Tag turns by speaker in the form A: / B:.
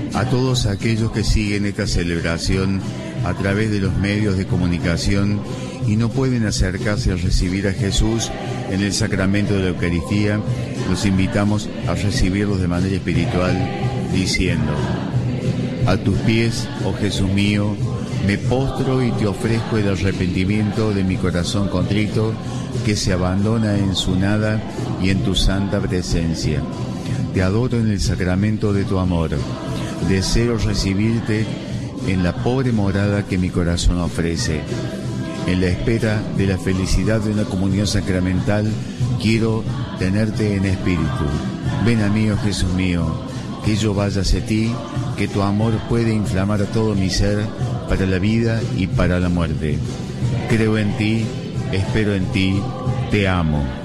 A: A todos aquellos que siguen esta celebración a través de los medios de comunicación y no pueden acercarse a recibir a Jesús en el sacramento de la Eucaristía, los invitamos a recibirlos de manera espiritual, diciendo: a tus pies, oh Jesús mío, me postro y te ofrezco el arrepentimiento de mi corazón contrito, que se abandona en su nada y en tu santa presencia. Te adoro en el sacramento de tu amor. Deseo recibirte en la pobre morada que mi corazón ofrece. En la espera de la felicidad de una comunión sacramental, quiero tenerte en espíritu. Ven a mí, oh Jesús mío, que yo vaya hacia ti, que tu amor puede inflamar a todo mi ser para la vida y para la muerte. Creo en ti, espero en ti, te amo.